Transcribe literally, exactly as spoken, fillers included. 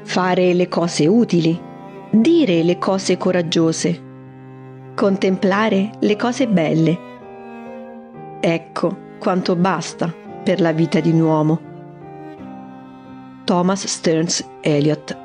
fare le cose utili, dire le cose coraggiose, contemplare le cose belle. Ecco quanto basta per la vita di un uomo. Thomas Stearns Eliot.